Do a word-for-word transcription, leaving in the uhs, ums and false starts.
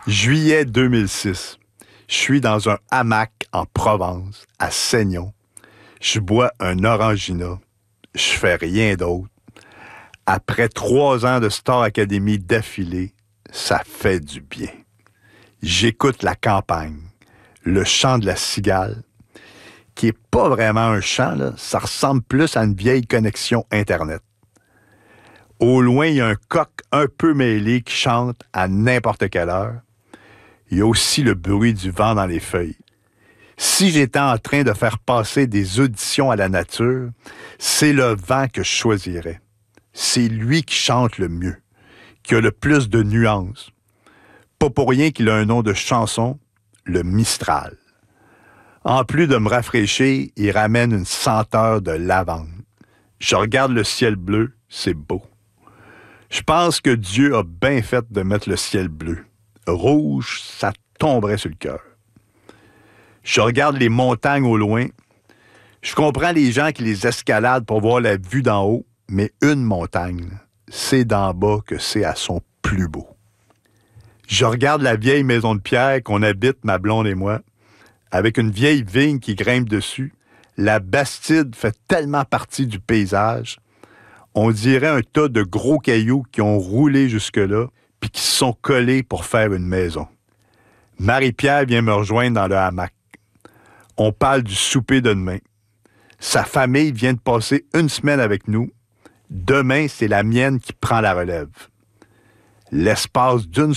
Juillet deux mille six. Je suis dans un hamac en Provence, à Seignon. Je bois un Orangina. Je fais rien d'autre. Après trois ans de Star Academy d'affilée, ça fait du bien. J'écoute la campagne, le chant de la cigale, qui est pas vraiment un chant, là. Ça ressemble plus à une vieille connexion Internet. Au loin, il y a un coq un peu mêlé qui chante à n'importe quelle heure. Il y a aussi le bruit du vent dans les feuilles. Si j'étais en train de faire passer des auditions à la nature, c'est le vent que je choisirais. C'est lui qui chante le mieux, qui a le plus de nuances. Pas pour rien qu'il a un nom de chanson, le Mistral. En plus de me rafraîchir, il ramène une senteur de lavande. Je regarde le ciel bleu, c'est beau. Je pense que Dieu a bien fait de mettre le ciel bleu. Rouge, ça tomberait sur le cœur. Je regarde les montagnes au loin. Je comprends les gens qui les escaladent pour voir la vue d'en haut, mais une montagne, c'est d'en bas que c'est à son plus beau. Je regarde la vieille maison de pierre qu'on habite, ma blonde et moi, avec une vieille vigne qui grimpe dessus. La Bastide fait tellement partie du paysage. On dirait un tas de gros cailloux qui ont roulé jusque-là, puis qui se sont collés pour faire une maison. Marie-Pierre vient me rejoindre dans le hamac. On parle du souper de demain. Sa famille vient de passer une semaine avec nous. Demain, c'est la mienne qui prend la relève. L'espace d'une